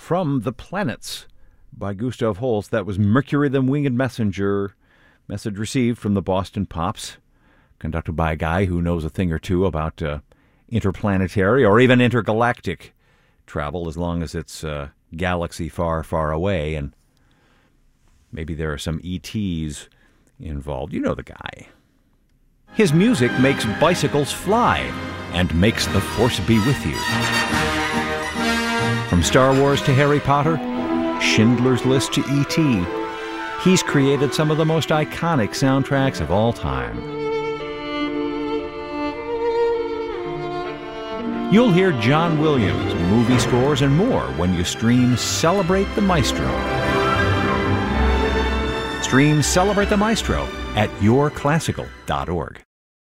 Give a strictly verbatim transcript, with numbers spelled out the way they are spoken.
from The Planets by Gustav Holst. That was Mercury the Winged Messenger. Message received from the Boston Pops, conducted by a guy who knows a thing or two about uh, interplanetary or even intergalactic travel, as long as it's uh, galaxy far, far away, and maybe there are some E Ts involved. You know the guy. His music makes bicycles fly and makes the Force be with you. From Star Wars to Harry Potter, Schindler's List to E T, he's created some of the most iconic soundtracks of all time. You'll hear John Williams, movie scores, and more when you stream Celebrate the Maestro. Stream Celebrate the Maestro at your classical dot org.